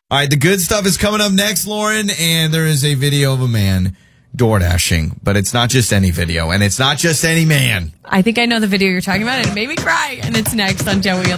All right, the good stuff is coming up next, Lauren, and there is a video of a man door dashing, but it's not just any video, and it's not just any man. I think I know the video you're talking about, and it made me cry, and it's next on Joey.